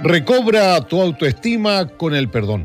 Recobra tu autoestima con el perdón.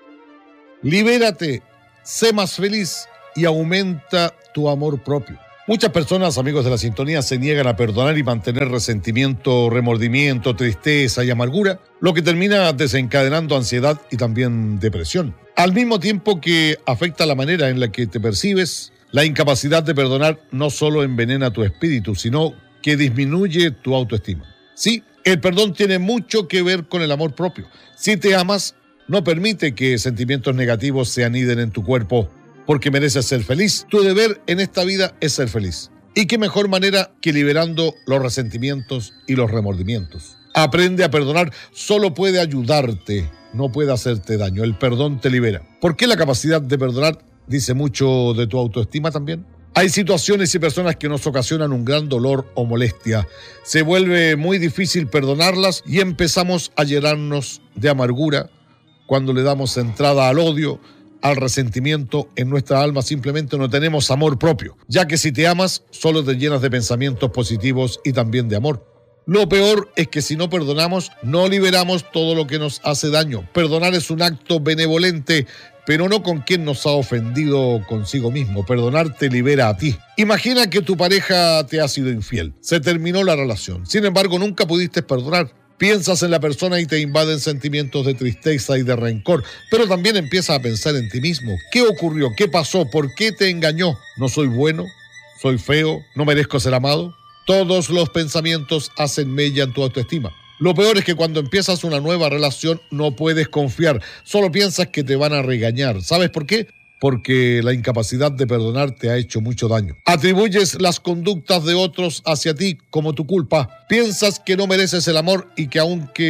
Libérate, sé más feliz y aumenta tu amor propio. Muchas personas, amigos de la sintonía, se niegan a perdonar y mantener resentimiento, remordimiento, tristeza y amargura, lo que termina desencadenando ansiedad y también depresión. Al mismo tiempo que afecta la manera en la que te percibes, la incapacidad de perdonar no solo envenena tu espíritu, sino que disminuye tu autoestima. Sí, el perdón tiene mucho que ver con el amor propio. Si te amas, no permite que sentimientos negativos se aniden en tu cuerpo, porque mereces ser feliz. Tu deber en esta vida es ser feliz. ¿Y qué mejor manera que liberando los resentimientos y los remordimientos? Aprende a perdonar, solo puede ayudarte, no puede hacerte daño. El perdón te libera. ¿Por qué la capacidad de perdonar dice mucho de tu autoestima también? Hay situaciones y personas que nos ocasionan un gran dolor o molestia. Se vuelve muy difícil perdonarlas y empezamos a llenarnos de amargura cuando le damos entrada al odio, al resentimiento. En nuestra alma simplemente no tenemos amor propio, ya que si te amas, solo te llenas de pensamientos positivos y también de amor. Lo peor es que si no perdonamos, no liberamos todo lo que nos hace daño. Perdonar es un acto benevolente, pero no con quien nos ha ofendido consigo mismo. Perdonar te libera a ti. Imagina que tu pareja te ha sido infiel. Se terminó la relación. Sin embargo, nunca pudiste perdonar. Piensas en la persona y te invaden sentimientos de tristeza y de rencor, pero también empiezas a pensar en ti mismo. ¿Qué ocurrió? ¿Qué pasó? ¿Por qué te engañó? ¿No soy bueno? ¿Soy feo? ¿No merezco ser amado? Todos los pensamientos hacen mella en tu autoestima. Lo peor es que cuando empiezas una nueva relación no puedes confiar. Solo piensas que te van a regañar. ¿Sabes por qué? Porque la incapacidad de perdonar te ha hecho mucho daño. Atribuyes las conductas de otros hacia ti como tu culpa. Piensas que no mereces el amor y que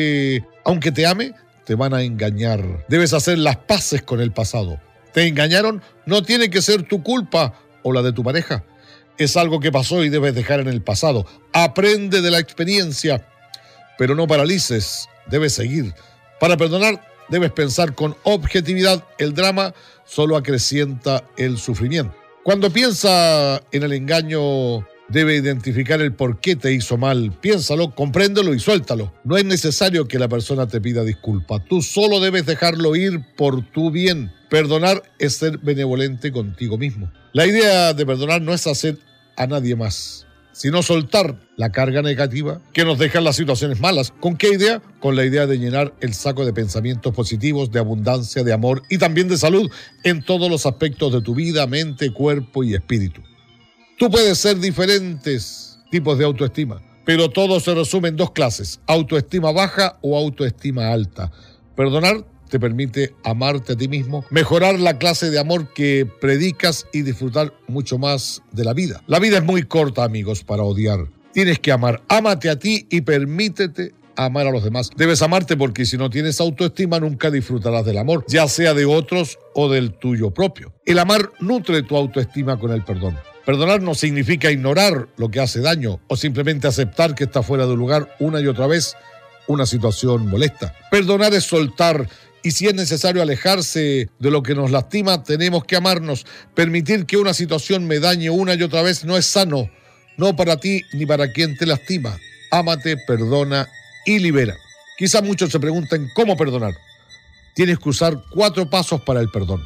aunque te ame, te van a engañar. Debes hacer las paces con el pasado. ¿Te engañaron? No tiene que ser tu culpa o la de tu pareja. Es algo que pasó y debes dejar en el pasado. Aprende de la experiencia, pero no paralices, debes seguir. Para perdonar, debes pensar con objetividad. El drama solo acrecienta el sufrimiento. Cuando piensa en el engaño, debe identificar el por qué te hizo mal. Piénsalo, compréndelo y suéltalo. No es necesario que la persona te pida disculpas. Tú solo debes dejarlo ir por tu bien. Perdonar es ser benevolente contigo mismo. La idea de perdonar no es hacer a nadie más, sino soltar la carga negativa que nos dejan las situaciones malas. ¿Con qué idea? Con la idea de llenar el saco de pensamientos positivos, de abundancia, de amor y también de salud en todos los aspectos de tu vida, mente, cuerpo y espíritu. Tú puedes ser diferentes tipos de autoestima, pero todo se resume en dos clases: autoestima baja o autoestima alta. Perdonar te permite amarte a ti mismo, mejorar la clase de amor que predicas y disfrutar mucho más de la vida. La vida es muy corta, amigos, para odiar. Tienes que amar. Ámate a ti y permítete amar a los demás. Debes amarte porque si no tienes autoestima nunca disfrutarás del amor, ya sea de otros o del tuyo propio. El amar nutre tu autoestima con el perdón. Perdonar no significa ignorar lo que hace daño o simplemente aceptar que está fuera de lugar una y otra vez una situación molesta. Perdonar es soltar. Y si es necesario alejarse de lo que nos lastima, tenemos que amarnos. Permitir que una situación me dañe una y otra vez no es sano, no para ti ni para quien te lastima. Ámate, perdona y libera. Quizá muchos se pregunten cómo perdonar. Tienes que usar 4 pasos para el perdón.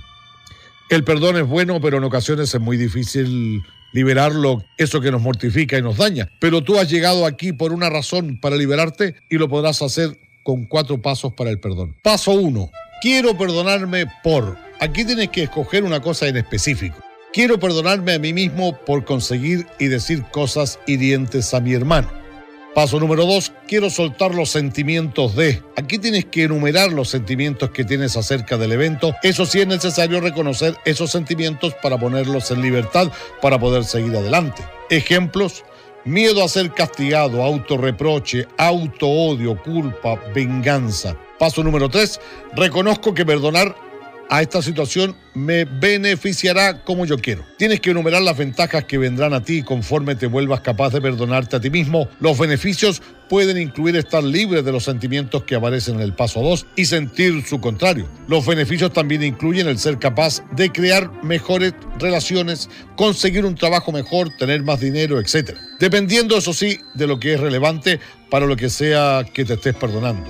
El perdón es bueno, pero en ocasiones es muy difícil liberarlo, eso que nos mortifica y nos daña. Pero tú has llegado aquí por una razón para liberarte y lo podrás hacer con 4 pasos para el perdón. Paso 1. Quiero perdonarme por. Aquí tienes que escoger una cosa en específico. Quiero perdonarme a mí mismo por conseguir y decir cosas hirientes a mi hermano. Paso número 2. Quiero soltar los sentimientos de. Aquí tienes que enumerar los sentimientos que tienes acerca del evento. Eso sí, es necesario reconocer esos sentimientos para ponerlos en libertad para poder seguir adelante. Ejemplos: miedo a ser castigado, autorreproche, autoodio, culpa, venganza. Paso número 3. Reconozco que perdonar a esta situación me beneficiará como yo quiero. Tienes que enumerar las ventajas que vendrán a ti conforme te vuelvas capaz de perdonarte a ti mismo. Los beneficios pueden incluir estar libre de los sentimientos que aparecen en el paso 2 y sentir su contrario. Los beneficios también incluyen el ser capaz de crear mejores relaciones, conseguir un trabajo mejor, tener más dinero, etc. Dependiendo, eso sí, de lo que es relevante para lo que sea que te estés perdonando.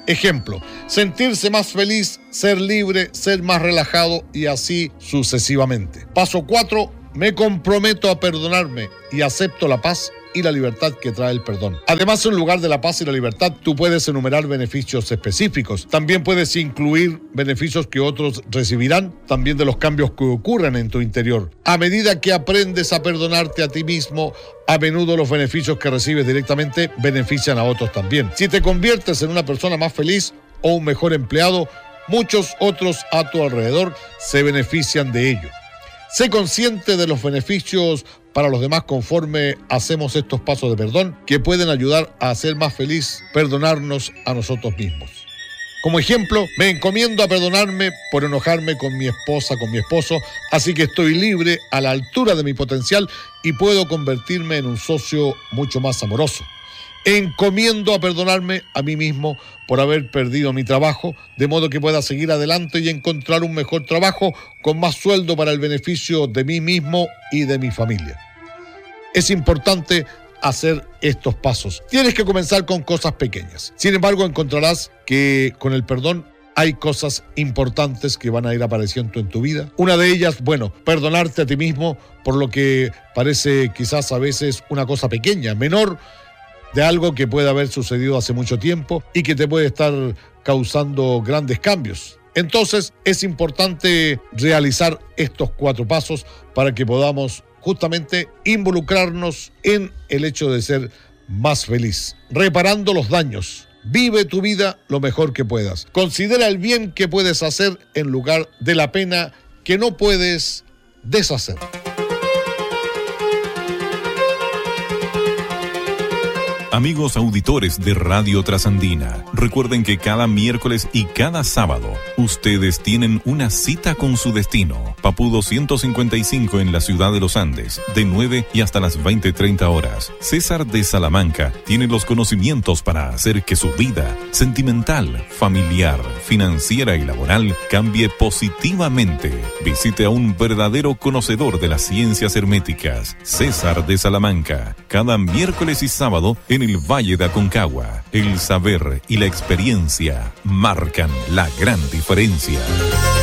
Ejemplo, sentirse más feliz, ser libre, ser más relajado y así sucesivamente. Paso 4, me comprometo a perdonarme y acepto la paz y la libertad que trae el perdón. Además, en lugar de la paz y la libertad, tú puedes enumerar beneficios específicos. También puedes incluir beneficios que otros recibirán, también de los cambios que ocurren en tu interior. A medida que aprendes a perdonarte a ti mismo, a menudo los beneficios que recibes directamente benefician a otros también. Si te conviertes en una persona más feliz o un mejor empleado, muchos otros a tu alrededor se benefician de ello. Sé consciente de los beneficios para los demás conforme hacemos estos pasos de perdón que pueden ayudar a ser más feliz, perdonarnos a nosotros mismos. Como ejemplo, me encomiendo a perdonarme por enojarme con mi esposa, con mi esposo, así que estoy libre a la altura de mi potencial y puedo convertirme en un socio mucho más amoroso. Encomiendo a perdonarme a mí mismo por haber perdido mi trabajo, de modo que pueda seguir adelante y encontrar un mejor trabajo con más sueldo para el beneficio de mí mismo y de mi familia. Es importante hacer estos pasos. Tienes que comenzar con cosas pequeñas. Sin embargo, encontrarás que con el perdón hay cosas importantes que van a ir apareciendo en tu vida. Una de ellas, perdonarte a ti mismo por lo que parece quizás a veces una cosa pequeña, menor, de algo que puede haber sucedido hace mucho tiempo y que te puede estar causando grandes cambios. Entonces, es importante realizar estos 4 pasos para que podamos justamente involucrarnos en el hecho de ser más feliz, reparando los daños. Vive tu vida lo mejor que puedas. Considera el bien que puedes hacer en lugar de la pena que no puedes deshacer. Amigos auditores de Radio Trasandina, recuerden que cada miércoles y cada sábado ustedes tienen una cita con su destino. Papudo 155 en la ciudad de Los Andes, de 9 y hasta las 20:30 horas. César de Salamanca tiene los conocimientos para hacer que su vida sentimental, familiar, financiera y laboral cambie positivamente. Visite a un verdadero conocedor de las ciencias herméticas, César de Salamanca, cada miércoles y sábado en el Valle de Aconcagua. El saber y la experiencia marcan la gran diferencia.